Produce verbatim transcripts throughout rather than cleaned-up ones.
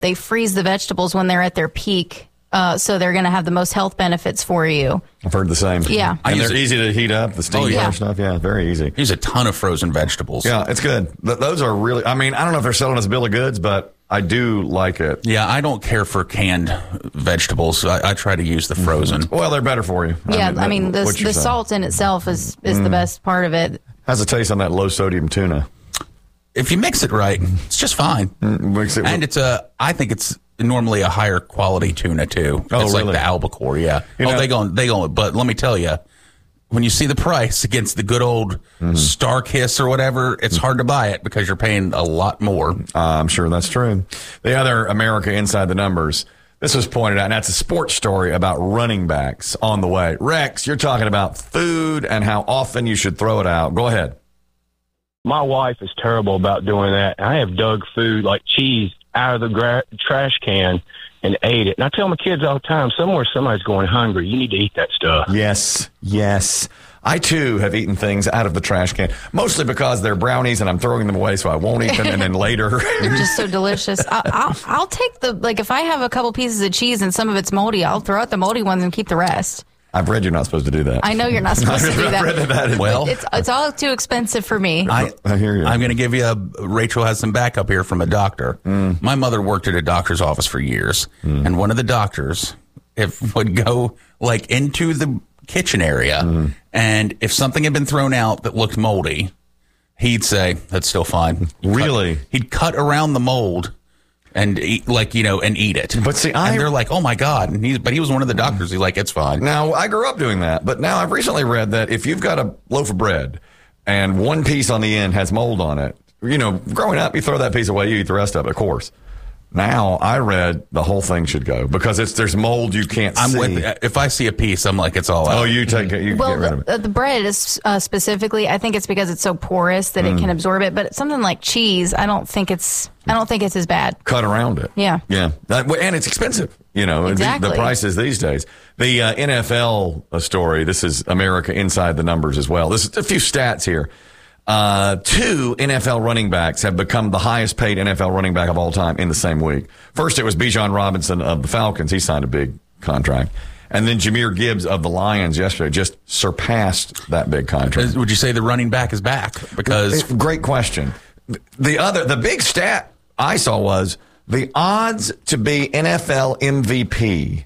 they freeze the vegetables when they're at their peak. Uh, so they're going to have the most health benefits for you. I've heard the same. Yeah. And they're easy to heat up, the steam oh, yeah. stuff. Yeah, very easy. Use a ton of frozen vegetables. Yeah, it's good. Th- those are really, I mean, I don't know if they're selling us a bill of goods, but I do like it. Yeah, I don't care for canned vegetables. I, I try to use the frozen. Well, they're better for you. Yeah, I mean, I mean the, the salt in itself is, is mm. the best part of it. Has a taste on that low sodium tuna. If you mix it right, it's just fine. Mm, mix it and with- it's a, I think it's normally a higher quality tuna too. Oh, it's really? like the albacore, yeah. You oh, know- they go, they go. But let me tell you, when you see the price against the good old mm-hmm. Star Kiss or whatever, it's hard to buy it because you're paying a lot more. Uh, I'm sure that's true. The other America Inside the Numbers, this was pointed out, and that's a sports story about running backs on the way. Rex, you're talking about food and how often you should throw it out. Go ahead. My wife is terrible about doing that. I have dug food like cheese out of the gra- trash can and ate it. And I tell my kids all the time, somewhere somebody's going hungry. You need to eat that stuff. Yes, yes. I, too, have eaten things out of the trash can, mostly because they're brownies and I'm throwing them away so I won't eat them, and then later. They're just so delicious. I, I'll, I'll take the, like, if I have a couple pieces of cheese and some of it's moldy, I'll throw out the moldy ones and keep the rest. I've read you're not supposed to do that. I know you're not supposed to do that. I've read that. Well, it's it's all too expensive for me. I, I hear you. I'm going to give you a, Rachel has some backup here from a doctor. Mm. My mother worked at a doctor's office for years, mm. and one of the doctors if would go like into the kitchen area, mm. and if something had been thrown out that looked moldy, he'd say, that's still fine. He'd really? Cut, he'd cut around the mold and eat, like, you know, and eat it. But see, I, and they're like, oh my God. And he's, but he was one of the doctors. He's like, it's fine. Now, I grew up doing that, but now I've recently read that if you've got a loaf of bread and one piece on the end has mold on it, you know, growing up, you throw that piece away, you eat the rest of it, of course. Now, I read the whole thing should go because it's there's mold you can't I'm see. with, if I see a piece, I'm like, it's all out. Oh, you take it. You well, get rid of it. The, the bread is uh, specifically, I think it's because it's so porous that mm. it can absorb it. But something like cheese, I don't think it's, I don't think it's as bad. Cut around it. Yeah. Yeah. That, and it's expensive, you know, exactly. the, the prices these days. The uh, N F L story, this is America Inside the Numbers as well. This is a few stats here. Uh, two N F L running backs have become the highest paid N F L running back of all time in the same week. First, it was Bijan Robinson of the Falcons. He signed a big contract. And then Jahmyr Gibbs of the Lions yesterday just surpassed that big contract. Would you say the running back is back? Because great question. The other, the big stat I saw was the odds to be N F L M V P.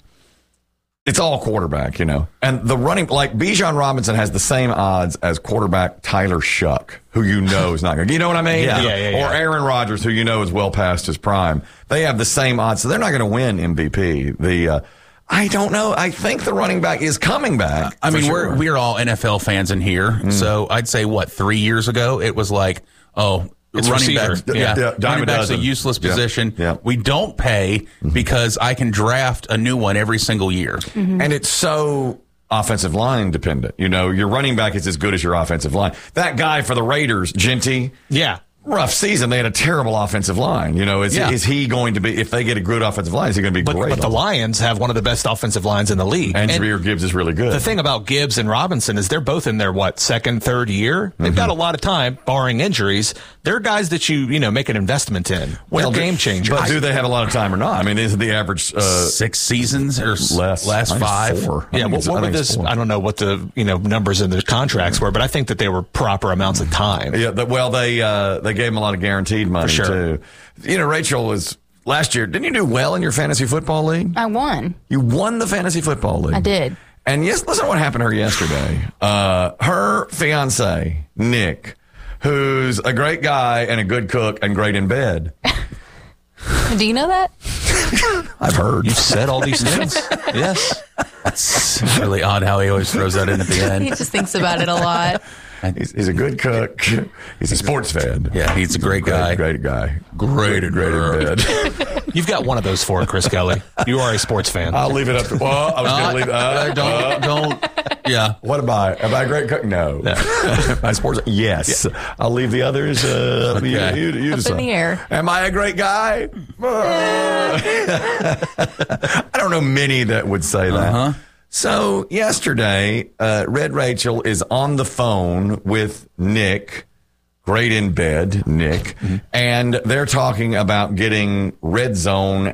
It's all quarterback, you know. And the running, like Bijan Robinson has the same odds as quarterback Tyler Shuck, who you know is not going to, you know what I mean? Yeah, yeah, yeah, yeah. Or Aaron Rodgers, who you know is well past his prime. They have the same odds, so they're not going to win M V P. The, uh, I don't know. I think the running back is coming back. I mean, sure. we're, we're all N F L fans in here. Mm. So I'd say, what, three years ago, it was like, oh, It's running back, receiver. yeah, Yeah, dime running a back's a dozen. useless Yeah, position. yeah. We don't pay because I can draft a new one every single year. Mm-hmm. And it's so offensive line dependent. You know, your running back is as good as your offensive line. That guy for the Raiders, Genty, Yeah. rough season. They had a terrible offensive line. You know, is, Yeah. is he going to be, if they get a good offensive line, is he going to be But, great? but the on- Lions have one of the best offensive lines in the league. And Jahmyr Gibbs is really good. The thing about Gibbs and Robinson is they're both in their, what, second, third year? They've Mm-hmm. got a lot of time, barring injuries. They're guys that you, you know, make an investment in. Well, they're do- game changers. But do they have a lot of time or not? I mean, is the average uh, Six seasons or s- less? last I think it's five? four. I Yeah, think what, it's- what I were think it's this? four. I don't know what the you know numbers in the contracts were, but I think that they were proper amounts of time. Yeah, the, well, they uh, they gave him a lot of guaranteed money, For sure. too. You know, Rachel was, last year, didn't you do well in your fantasy football league? I won. You won the fantasy football league. I did. And yes, listen to what happened to her yesterday. Uh, her fiance, Nick, who's a great guy and a good cook and great in bed. Do you know that? I've heard. You've said all these things. Yes. It's really odd how he always throws that in at the He end. just thinks about it a lot. He's, he's a good cook. He's a sports fan. Yeah, he's a great guy. Great, great guy. Great, Great in bed. You've got one of those for Chris Kelly. You are a sports fan. I'll leave it up to, well, I was going to leave, uh, don't, don't, yeah. what am I? Am I a great cook? No. My sports, yes. I'll leave the others, uh, Okay. you, you, you Up in decide. the air. Am I a great guy? I don't know many that would say that. Uh-huh. So yesterday, uh, Red Rachel is on the phone with Nick, great in bed, Nick, and they're talking about getting Red Zone